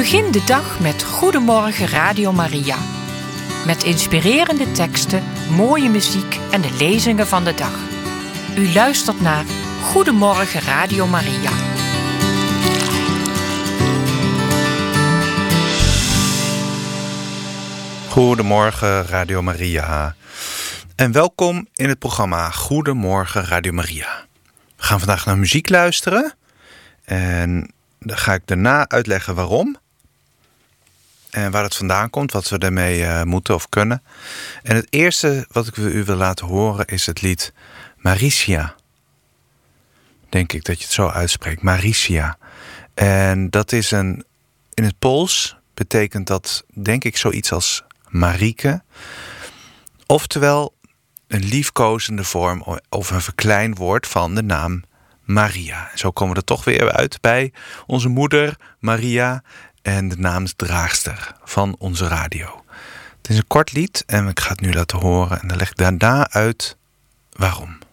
Begin de dag met Goedemorgen Radio Maria. Met inspirerende teksten, mooie muziek en de lezingen van de dag. U luistert naar Goedemorgen Radio Maria. Goedemorgen Radio Maria. En welkom in het programma Goedemorgen Radio Maria. We gaan vandaag naar muziek luisteren. En dan ga ik daarna uitleggen waarom. En waar het vandaan komt, wat we daarmee moeten of kunnen. En het eerste wat ik u wil laten horen is het lied Maricia. Denk ik dat je het zo uitspreekt, Maricia. En dat is in het Pools betekent dat denk ik zoiets als Marieke. Oftewel een liefkozende vorm of een verkleinwoord van de naam Maria. Zo komen we er toch weer uit bij onze moeder Maria en de naamsdraagster van onze radio. Het is een kort lied en ik ga het nu laten horen en dan leg ik daarna uit waarom.